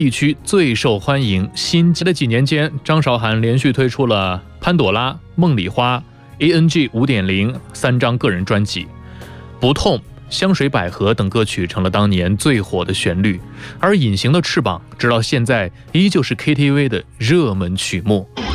地区最受欢迎新的几年间，张韶涵连续推出了《潘朵拉》《梦里花》ANG 5.0 3张个人专辑，《不痛》《香水百合》等歌曲成了当年最火的旋律，而《隐形的翅膀》直到现在依旧是 KTV 的热门曲目。